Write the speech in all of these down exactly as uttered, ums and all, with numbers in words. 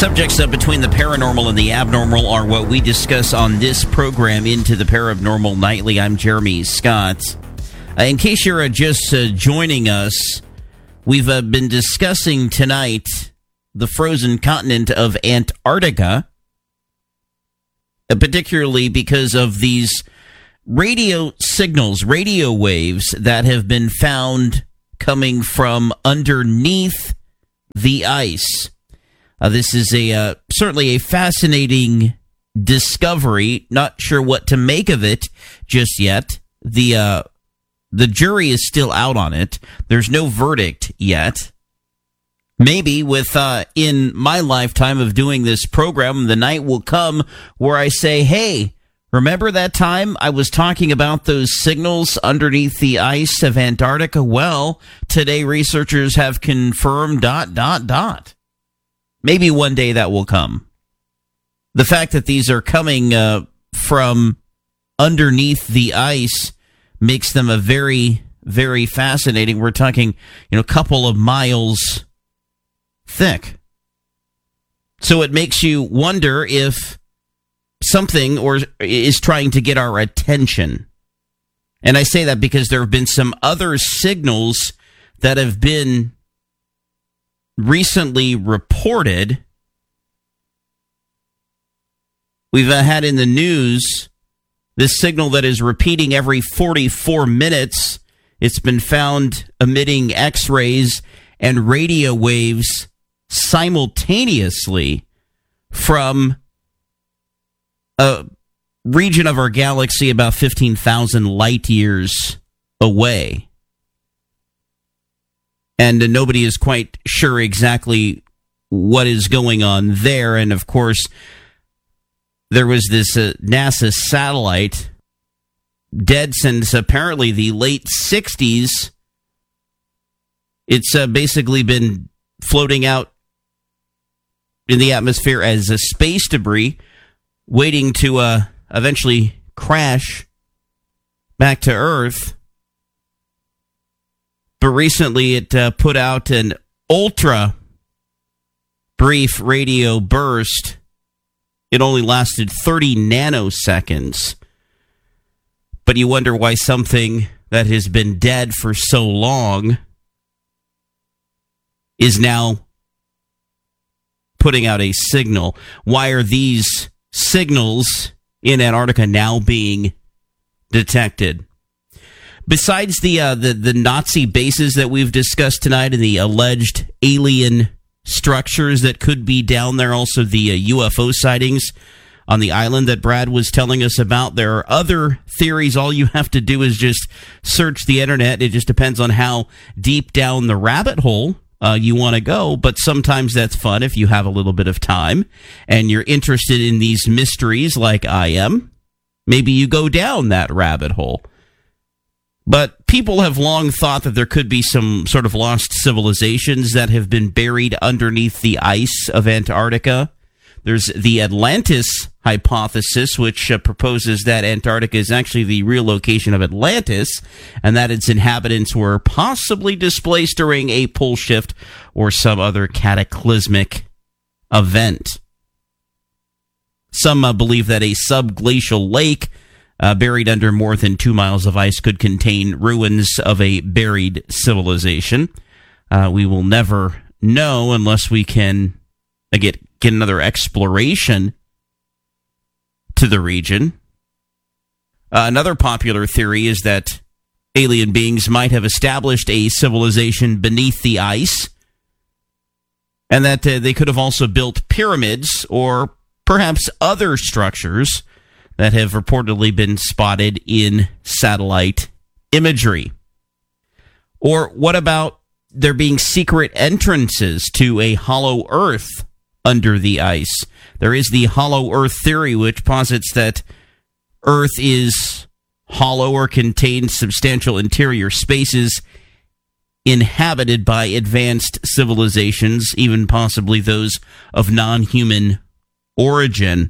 Subjects uh, between the paranormal and the abnormal are what we discuss on this program, Into the Paranormal Nightly. I'm Jeremy Scott. Uh, in case you're uh, just uh, joining us, we've uh, been discussing tonight the frozen continent of Antarctica, uh, particularly because of these radio signals, radio waves that have been found coming from underneath the ice. Uh, this is a uh, certainly a fascinating discovery. Not sure what to make of it just yet. The uh, the jury is still out on it. There's no verdict yet. Maybe with uh, in my lifetime of doing this program, the night will come where I say, "Hey, remember that time I was talking about those signals underneath the ice of Antarctica? Well, today researchers have confirmed dot dot dot." Maybe one day that will come. The fact that these are coming uh, from underneath the ice makes them a very, very fascinating. We're talking, you know, a couple of miles thick. So it makes you wonder if something or is trying to get our attention. And I say that because there have been some other signals that have been recently reported. We've uh, had in the news this signal that is repeating every forty-four minutes. It's been found emitting X-rays and radio waves simultaneously from a region of our galaxy about fifteen thousand light years away. And uh, nobody is quite sure exactly what is going on there. And, of course, there was this uh, NASA satellite dead since apparently the late sixties. It's uh, basically been floating out in the atmosphere as a space debris, waiting to uh, eventually crash back to Earth. But recently it uh, put out an ultra brief radio burst. It only lasted thirty nanoseconds. But you wonder why something that has been dead for so long is now putting out a signal. Why are these signals in Antarctica now being detected? Besides the, uh, the the Nazi bases that we've discussed tonight and the alleged alien structures that could be down there, also the uh, U F O sightings on the island that Brad was telling us about, there are other theories. All you have to do is just search the internet. It just depends on how deep down the rabbit hole uh, you want to go, but sometimes that's fun if you have a little bit of time and you're interested in these mysteries like I am. Maybe you go down that rabbit hole. But people have long thought that there could be some sort of lost civilizations that have been buried underneath the ice of Antarctica. There's the Atlantis hypothesis, which uh, proposes that Antarctica is actually the real location of Atlantis, and that its inhabitants were possibly displaced during a pole shift or some other cataclysmic event. Some uh, believe that a subglacial lake Uh, buried under more than two miles of ice could contain ruins of a buried civilization. Uh, we will never know unless we can uh, get, get another exploration to the region. Uh, another popular theory is that alien beings might have established a civilization beneath the ice, and that uh, they could have also built pyramids or perhaps other structures that have reportedly been spotted in satellite imagery. Or what about there being secret entrances to a hollow Earth under the ice? There is the hollow Earth theory, which posits that Earth is hollow or contains substantial interior spaces inhabited by advanced civilizations, even possibly those of non-human origin.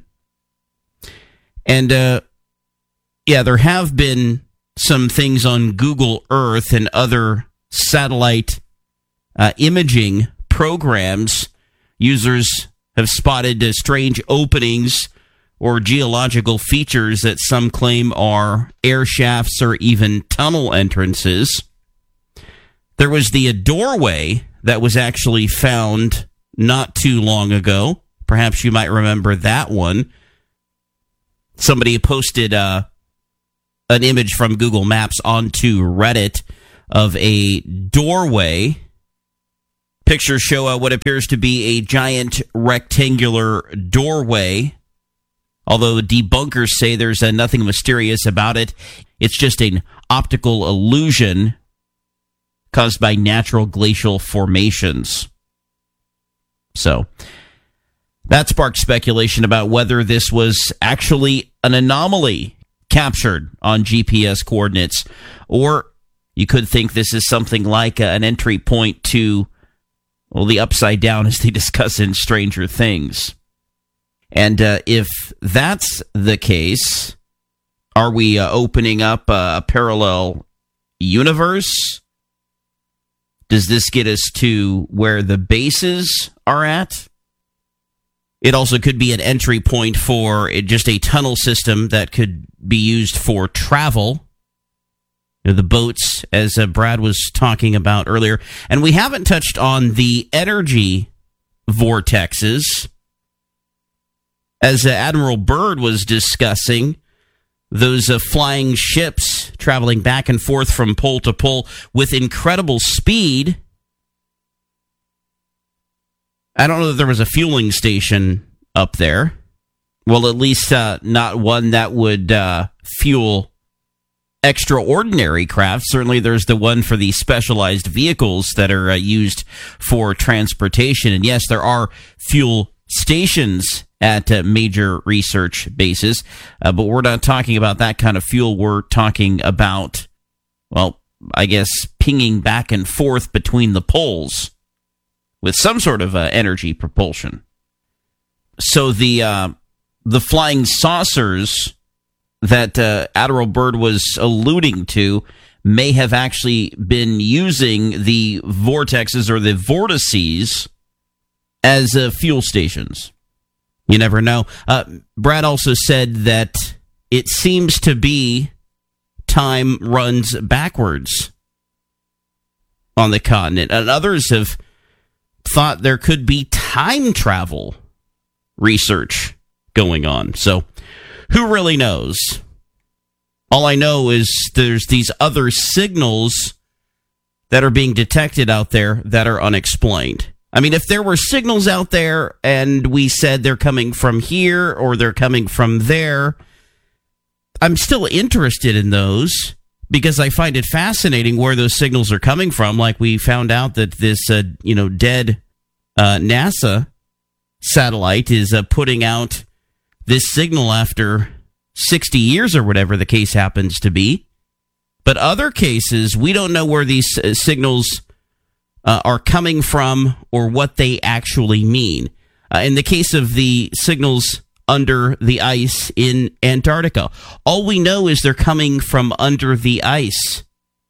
And, uh, yeah, there have been some things on Google Earth and other satellite uh, imaging programs. Users have spotted uh, strange openings or geological features that some claim are air shafts or even tunnel entrances. There was the doorway that was actually found not too long ago. Perhaps you might remember that one. Somebody posted uh, an image from Google Maps onto Reddit of a doorway. Pictures show uh, what appears to be a giant rectangular doorway. Although debunkers say there's uh, nothing mysterious about it. It's just an optical illusion caused by natural glacial formations. So, that sparked speculation about whether this was actually an anomaly captured on G P S coordinates, or you could think this is something like uh, an entry point to, well, the upside down, as they discuss in Stranger Things. And uh, if that's the case, are we uh, opening up uh, a parallel universe? Does this get us to where the bases are at? It also could be an entry point for just a tunnel system that could be used for travel. You know, the boats, as uh, Brad was talking about earlier. And we haven't touched on the energy vortexes. As uh, Admiral Byrd was discussing, those uh, flying ships traveling back and forth from pole to pole with incredible speed. I don't know that there was a fueling station up there. Well, at least uh, not one that would uh, fuel extraordinary craft. Certainly there's the one for the specialized vehicles that are uh, used for transportation. And yes, there are fuel stations at uh, major research bases, uh, but we're not talking about that kind of fuel. We're talking about, well, I guess pinging back and forth between the poles with some sort of uh, energy propulsion. So the uh, the flying saucers that uh, Admiral Byrd was alluding to may have actually been using the vortexes or the vortices as uh, fuel stations. You never know. Uh, Brad also said that it seems to be time runs backwards on the continent. And others have thought there could be time travel research going on. So who really knows? All I know is there's these other signals that are being detected out there that are unexplained. I mean, if there were signals out there and we said they're coming from here or they're coming from there, I'm still interested in those because I find it fascinating where those signals are coming from. Like we found out that this, uh, you know, dead uh, NASA satellite is uh, putting out this signal after sixty years or whatever the case happens to be. But other cases, we don't know where these uh, signals Uh, are coming from or what they actually mean. Uh, in the case of the signals under the ice in Antarctica, all we know is they're coming from under the ice.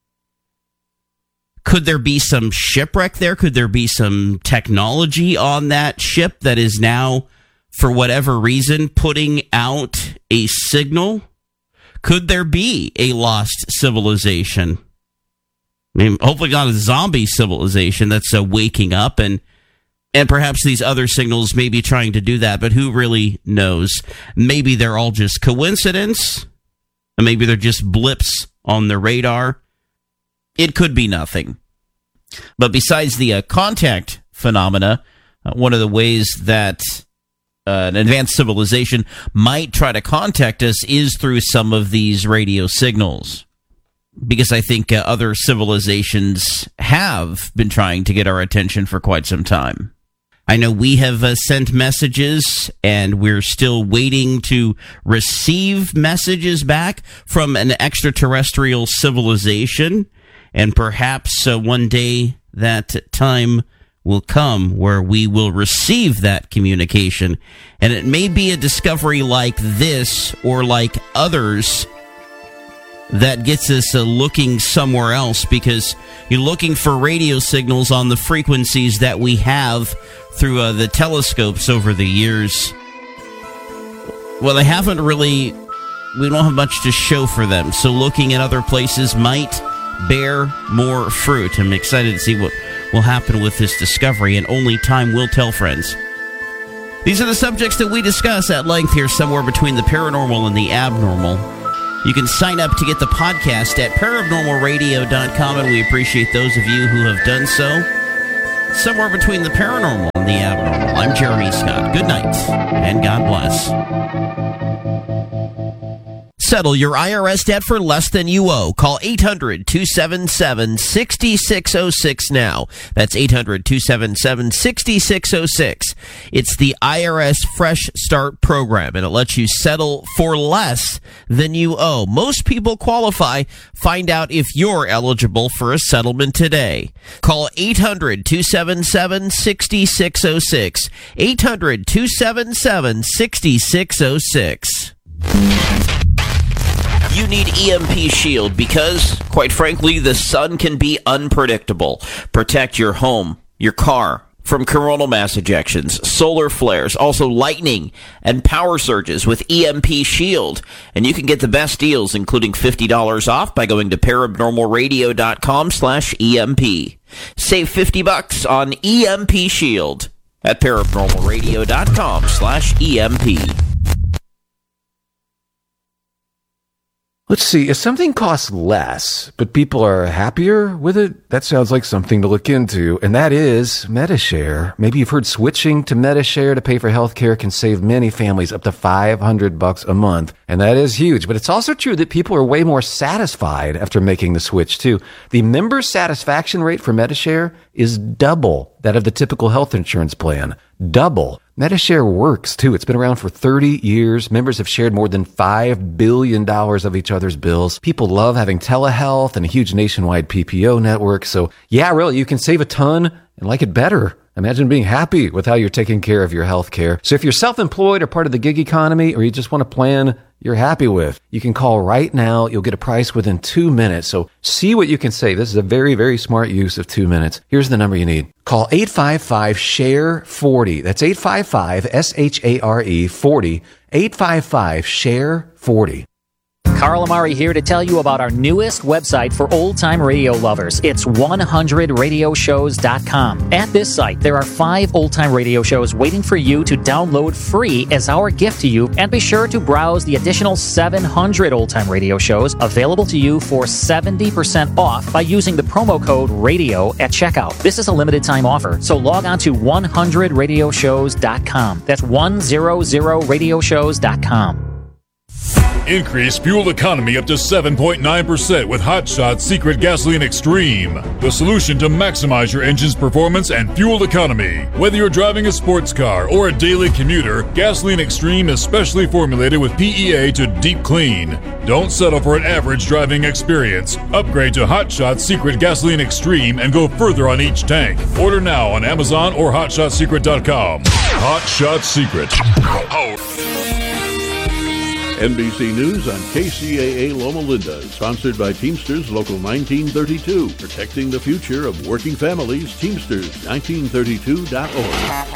Could there be some shipwreck there? Could there be some technology on that ship that is now, for whatever reason, putting out a signal? Could there be a lost civilization? I mean, hopefully not a zombie civilization that's uh, waking up, and and perhaps these other signals may be trying to do that, but who really knows? Maybe they're all just coincidence, and maybe they're just blips on the radar. It could be nothing. But besides the uh, contact phenomena, uh, one of the ways that uh, an advanced civilization might try to contact us is through some of these radio signals. Because I think uh, other civilizations have been trying to get our attention for quite some time. I know we have uh, sent messages, and we're still waiting to receive messages back from an extraterrestrial civilization. And perhaps uh, one day that time will come where we will receive that communication. And it may be a discovery like this or like others that gets us uh, looking somewhere else, because you're looking for radio signals on the frequencies that we have through uh, the telescopes over the years. Well, they haven't really, we don't have much to show for them, so looking at other places might bear more fruit. I'm excited to see what will happen with this discovery, and only time will tell, friends. These are the subjects that we discuss at length here, somewhere between the paranormal and the abnormal. You can sign up to get the podcast at paranormal radio dot com, and we appreciate those of you who have done so. Somewhere between the paranormal and the abnormal. I'm Jeremy Scott. Good night, and God bless. Settle your I R S debt for less than you owe. Call eight hundred, two seven seven, six six zero six now. That's eight hundred, two seven seven, six six zero six. It's the I R S Fresh Start program, and it lets you settle for less than you owe. Most people qualify. Find out if you're eligible for a settlement today. Call eight hundred, two seven seven, six six zero six. eight hundred, two seven seven, six six zero six. You need E M P Shield because, quite frankly, the sun can be unpredictable. Protect your home, your car, from coronal mass ejections, solar flares, also lightning and power surges with E M P Shield. And you can get the best deals, including fifty dollars off, by going to paranormal radio dot com slash E M P. Save fifty bucks on E M P Shield at paranormal radio dot com slash E M P. Let's see, if something costs less, but people are happier with it, that sounds like something to look into, and that is Medi-Share. Maybe you've heard switching to Medi-Share to pay for healthcare can save many families up to five hundred bucks a month, and that is huge. But it's also true that people are way more satisfied after making the switch, too. The member satisfaction rate for Medi-Share is double that of the typical health insurance plan. Double. Medi-Share works, too. It's been around for thirty years. Members have shared more than five billion dollars of each other's bills. People love having telehealth and a huge nationwide P P O network. So, yeah, really, you can save a ton and like it better. Imagine being happy with how you're taking care of your health care. So if you're self-employed or part of the gig economy, or you just want a plan you're happy with, you can call right now. You'll get a price within two minutes. So see what you can save. This is a very, very smart use of two minutes. Here's the number you need. Call eight five five, S H A R E, forty. That's eight five five, S H A R E, forty. eight five five, S H A R E, forty. Carl Amari here to tell you about our newest website for old-time radio lovers. It's one hundred radio shows dot com. At this site, there are five old-time radio shows waiting for you to download free as our gift to you, and be sure to browse the additional seven hundred old-time radio shows available to you for seventy percent off by using the promo code RADIO at checkout. This is a limited-time offer, so log on to one hundred radio shows dot com. That's one hundred radio shows dot com. Increase fuel economy up to seven point nine percent with Hot Shot Secret Gasoline Extreme, the solution to maximize your engine's performance and fuel economy. Whether you're driving a sports car or a daily commuter, Gasoline Extreme is specially formulated with P E A to deep clean. Don't settle for an average driving experience. Upgrade to Hot Shot Secret Gasoline Extreme and go further on each tank. Order now on Amazon or hot shot secret dot com. Hot Shot Secret. Oh. N B C News on K C A A Loma Linda, sponsored by Teamsters Local nineteen thirty-two, protecting the future of working families. Teamsters nineteen thirty-two dot org.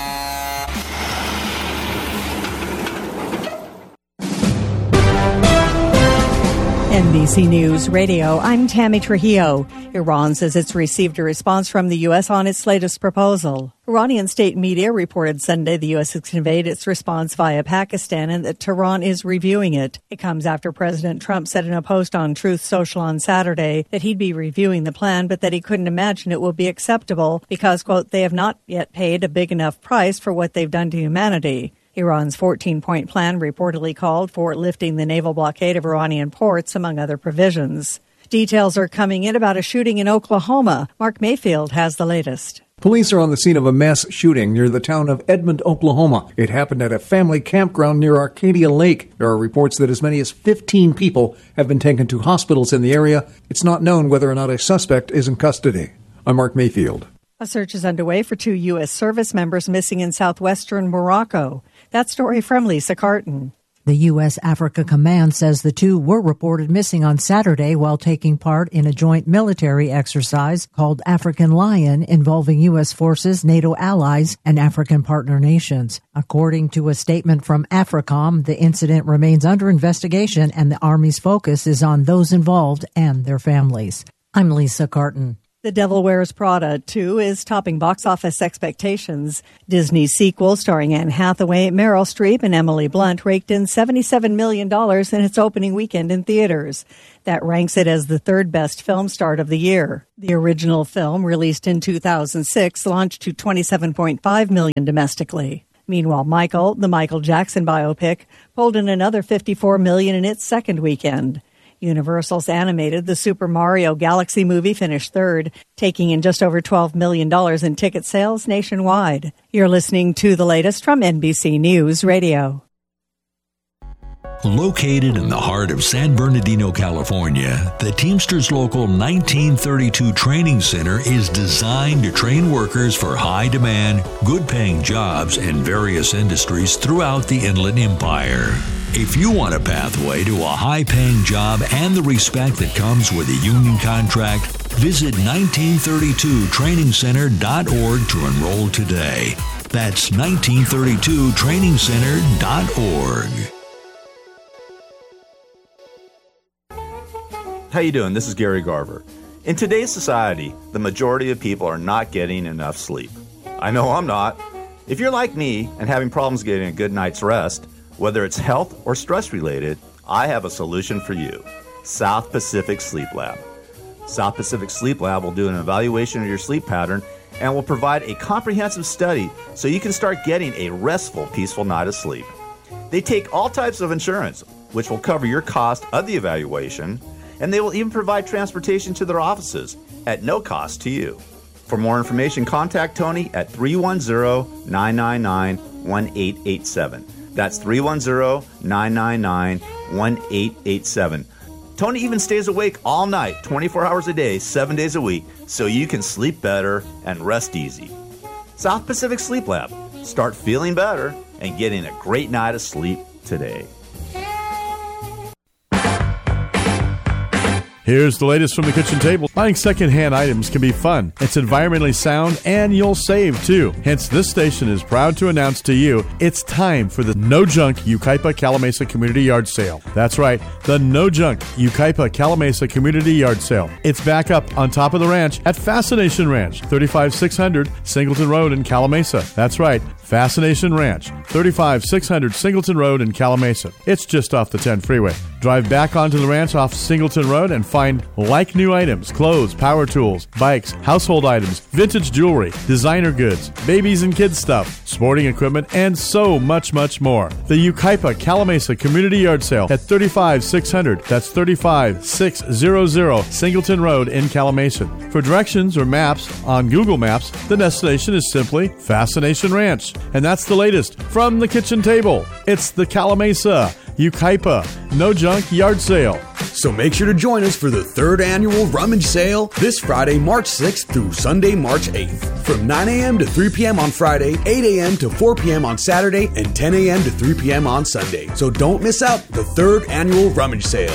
N B C News Radio, I'm Tammy Trujillo. Iran says it's received a response from the U S on its latest proposal. Iranian state media reported Sunday the U S has conveyed its response via Pakistan and that Tehran is reviewing it. It comes after President Trump said in a post on Truth Social on Saturday that he'd be reviewing the plan, but that he couldn't imagine it will be acceptable because, quote, they have not yet paid a big enough price for what they've done to humanity. Iran's fourteen-point plan reportedly called for lifting the naval blockade of Iranian ports, among other provisions. Details are coming in about a shooting in Oklahoma. Mark Mayfield has the latest. Police are on the scene of a mass shooting near the town of Edmond, Oklahoma. It happened at a family campground near Arcadia Lake. There are reports that as many as fifteen people have been taken to hospitals in the area. It's not known whether or not a suspect is in custody. I'm Mark Mayfield. A search is underway for two U S service members missing in southwestern Morocco. That story from Lisa Carton. The U S Africa Command says the two were reported missing on Saturday while taking part in a joint military exercise called African Lion involving U S forces, NATO allies, and African partner nations. According to a statement from AFRICOM, the incident remains under investigation and the Army's focus is on those involved and their families. I'm Lisa Carton. The Devil Wears Prada two is topping box office expectations. Disney's sequel, starring Anne Hathaway, Meryl Streep, and Emily Blunt, raked in seventy-seven million dollars in its opening weekend in theaters. That ranks it as the third best film start of the year. The original film, released in two thousand six, launched to twenty-seven point five million dollars domestically. Meanwhile, Michael, the Michael Jackson biopic, pulled in another fifty-four million dollars in its second weekend. Universal's animated The Super Mario Galaxy movie finished third, taking in just over twelve million dollars in ticket sales nationwide. You're listening to the latest from N B C News Radio. Located in the heart of San Bernardino, California, the Teamsters Local nineteen thirty-two Training Center is designed to train workers for high-demand, good-paying jobs in various industries throughout the Inland Empire. If you want a pathway to a high-paying job and the respect that comes with a union contract, visit nineteen thirty-two training center dot org to enroll today. That's nineteen thirty-two training center dot org. How you doing? This is Gary Garver. In today's society, the majority of people are not getting enough sleep. I know I'm not. If you're like me and having problems getting a good night's rest, whether it's health or stress related, I have a solution for you. South Pacific Sleep Lab. South Pacific Sleep Lab will do an evaluation of your sleep pattern and will provide a comprehensive study so you can start getting a restful, peaceful night of sleep. They take all types of insurance, which will cover your cost of the evaluation, and they will even provide transportation to their offices at no cost to you. For more information, contact Tony at three one zero, nine nine nine, one eight eight seven. That's three one zero, nine nine nine, one eight eight seven. Tony even stays awake all night, twenty-four hours a day, seven days a week, so you can sleep better and rest easy. South Pacific Sleep Lab. Start feeling better and getting a great night of sleep today. Here's the latest from the kitchen table. Buying secondhand items can be fun. It's environmentally sound, and you'll save, too. Hence, this station is proud to announce to you it's time for the No Junk Yucaipa Calamasa Community Yard Sale. That's right, the No Junk Yucaipa Calamasa Community Yard Sale. It's back up on top of the ranch at Fascination Ranch, thirty-five six hundred Singleton Road in Calamasa. That's right, Fascination Ranch, thirty-five six hundred Singleton Road in Calamasa. It's just off the ten freeway. Drive back onto the ranch off Singleton Road and find like-new items, clothes, power tools, bikes, household items, vintage jewelry, designer goods, babies and kids stuff, sporting equipment, and so much, much more. The Yucaipa Calamasa Community Yard Sale at thirty-five six hundred. That's thirty-five six hundred Singleton Road in Calamasa. For directions or maps on Google Maps, the destination is simply Fascination Ranch. And that's the latest from the kitchen table. It's the Calamasa Yucaipa No Junk Yard Sale. So make sure to join us for the third annual Rummage Sale this Friday, March sixth through Sunday, March eighth. From nine a.m. to three p.m. on Friday, eight a.m. to four p.m. on Saturday, and ten a.m. to three p.m. on Sunday. So don't miss out the third annual Rummage Sale.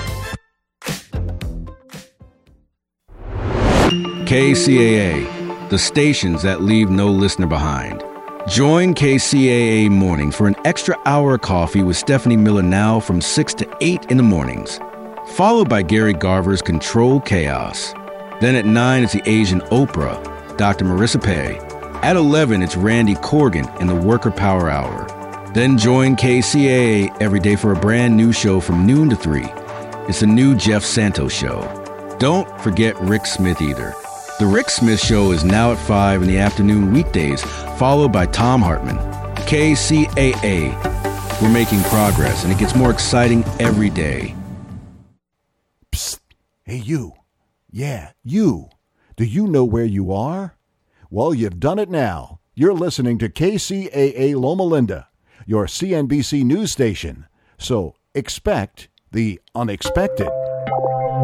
K C A A, the stations that leave no listener behind. Join K C A A Morning for an extra hour of coffee with Stephanie Miller now from six to eight in the mornings. Followed by Gary Garver's Control Chaos. Then at nine, it's the Asian Oprah, Doctor Marissa Pei. At eleven, it's Randy Corgan in the Worker Power Hour. Then join K C A A every day for a brand new show from noon to three. It's the new Jeff Santos Show. Don't forget Rick Smith either. The Rick Smith Show is now at five in the afternoon weekdays, followed by Tom Hartman. K C A A. We're making progress, and it gets more exciting every day. Psst. Hey, you. Yeah, you. Do you know where you are? Well, you've done it now. You're listening to K C A A Loma Linda, your C N B C news station. So expect the unexpected.